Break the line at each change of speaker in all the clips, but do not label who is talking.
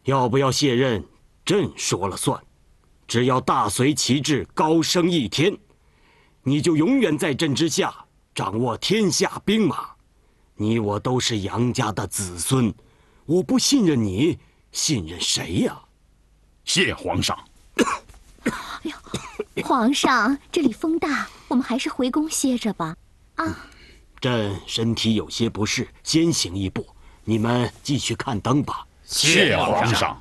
要不要卸任，朕说了算。只要大隋旗帜高升一天，你就永远在朕之下，掌握天下兵马。你我都是杨家的子孙，我不信任你，信任谁呀？
谢皇上。
哎呦，皇上，这里风大，我们还是回宫歇着吧。啊，
朕身体有些不适，先行一步。你们继续看灯吧。
谢皇上。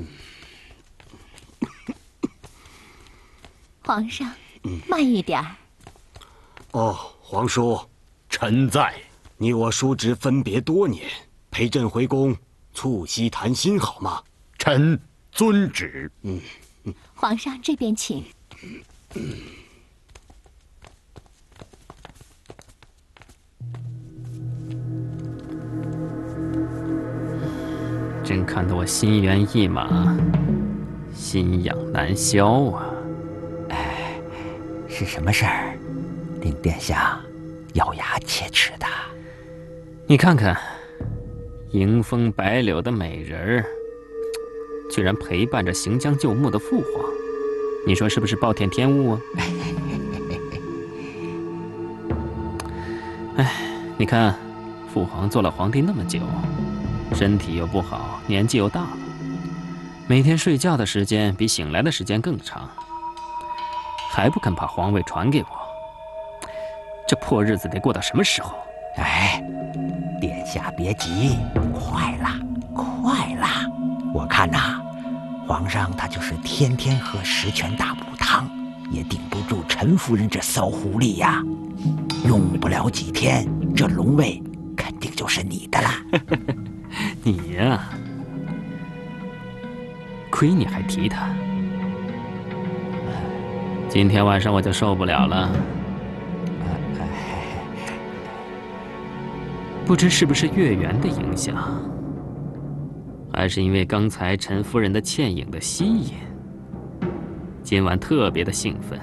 皇上，慢一点儿。
哦，皇叔，
臣在。
你我叔侄分别多年，陪朕回宫促膝谈心好吗？
臣遵旨。
皇上这边请。
真看得我心猿意马，心痒难消啊！
哎，是什么事儿，令殿下咬牙切齿的？
你看看，迎风摆柳的美人儿，居然陪伴着行将就木的父皇，你说是不是暴殄天物啊？哎，你看，父皇做了皇帝那么久，身体又不好，年纪又大了，每天睡觉的时间比醒来的时间更长，还不肯把皇位传给我，这破日子得过到什么时候？
哎，殿下别急，快了，快了。我看呐，皇上他就是天天喝十全大补汤，也顶不住陈夫人这骚狐狸呀。用不了几天，这龙位肯定就是你的了。
你呀，亏你还提他。今天晚上我就受不了了。不知是不是月圆的影响，还是因为刚才陈夫人的倩影的吸引，今晚特别的兴奋。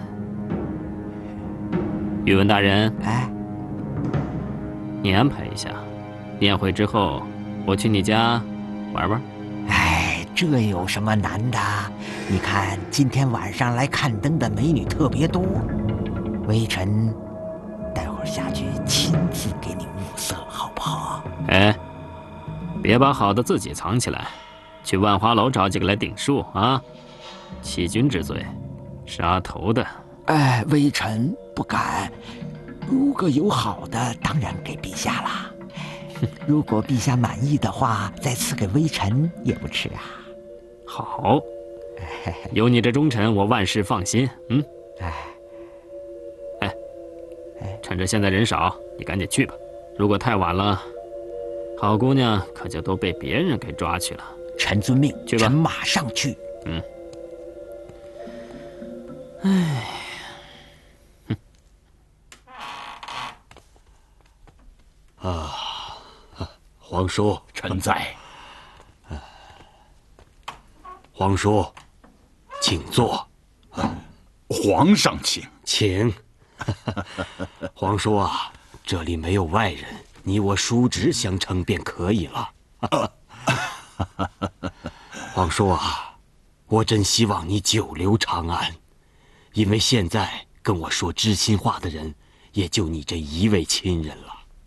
宇文大人，
哎，
你安排一下，宴会之后我去你家玩玩。
哎，这有什么难的？你看今天晚上来看灯的美女特别多，微臣待会儿下去亲自给你物色，好不好？
哎，别把好的自己藏起来，去万花楼找几个来顶数啊！欺君之罪，杀头的。
哎，微臣不敢。如果有好的，当然给陛下啦。如果陛下满意的话，再赐给微臣也不迟啊。
好，有你这忠臣，我万事放心。哎，趁着现在人少，你赶紧去吧。如果太晚了，好姑娘可就都被别人给抓去了。
臣遵命，
去吧，
臣马上去。
哎。
皇叔，
臣在。
皇叔，请坐。
皇上请。
请。皇叔啊，这里没有外人，你我叔侄相称便可以了。皇叔啊，我真希望你久留长安，因为现在跟我说知心话的人，也就你这一位亲人了。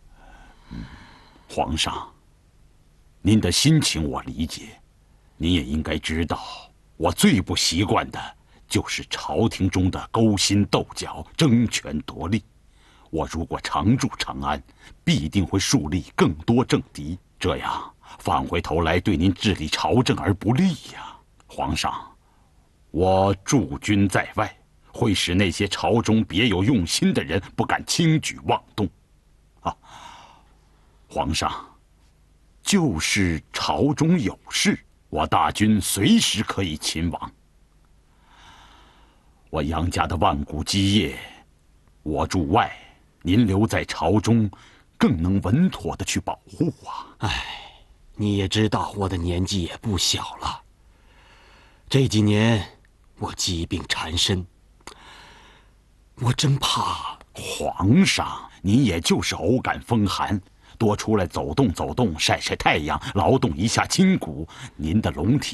皇上，您的心情我理解，您也应该知道，我最不习惯的就是朝廷中的勾心斗角、争权夺利。我如果常驻长安，必定会树立更多政敌，这样反回头来对您治理朝政而不利呀。皇上，我驻军在外，会使那些朝中别有用心的人不敢轻举妄动。皇上，就是朝中有事，我大军随时可以勤王。我杨家的万古基业，我驻外，您留在朝中，更能稳妥地去保护啊。
哎，你也知道我的年纪也不小了，这几年我疾病缠身，我真怕。
皇上，您也就是偶感风寒，多出来走动走动，晒晒太阳，劳动一下筋骨，您的龙体